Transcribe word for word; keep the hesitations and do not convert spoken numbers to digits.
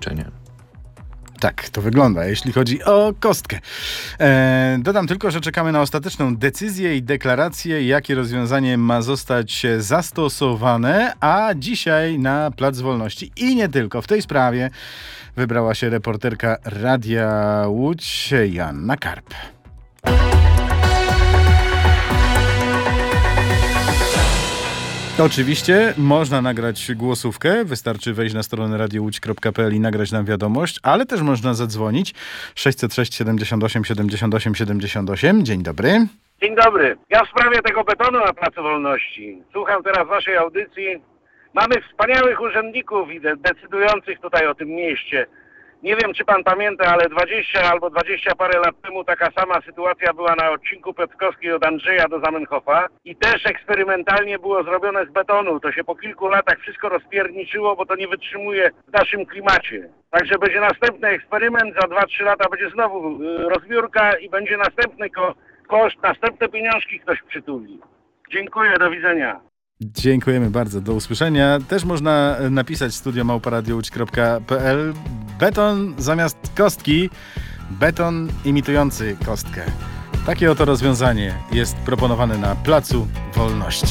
ćwiczenie. Tak, to wygląda, jeśli chodzi o kostkę. E, dodam tylko, że czekamy na ostateczną decyzję i deklarację, jakie rozwiązanie ma zostać zastosowane, a dzisiaj na Plac Wolności i nie tylko w tej sprawie wybrała się reporterka Radia Łódź Joanna Karp. Oczywiście można nagrać głosówkę, wystarczy wejść na stronę radio łódź kropka p l i nagrać nam wiadomość, ale też można zadzwonić sześćset sześć siedemdziesiąt osiem siedemdziesiąt osiem siedemdziesiąt osiem. Dzień dobry. Dzień dobry. Ja w sprawie tego betonu na Placu Wolności. Słucham teraz waszej audycji. Mamy wspaniałych urzędników i de- decydujących tutaj o tym mieście. Nie wiem, czy pan pamięta, ale dwadzieścia albo dwadzieścia parę lat temu taka sama sytuacja była na odcinku Piotrkowskiej od Andrzeja do Zamenhofa i też eksperymentalnie było zrobione z betonu. To się po kilku latach wszystko rozpierniczyło, bo to nie wytrzymuje w naszym klimacie. Także będzie następny eksperyment, za dwa trzy lata będzie znowu y, rozbiórka i będzie następny ko- koszt, następne pieniążki ktoś przytuli. Dziękuję, do widzenia. Dziękujemy bardzo, do usłyszenia. Też można napisać studio małpa radio łódź kropka p l. Beton zamiast kostki, beton imitujący kostkę. Takie oto rozwiązanie jest proponowane na Placu Wolności.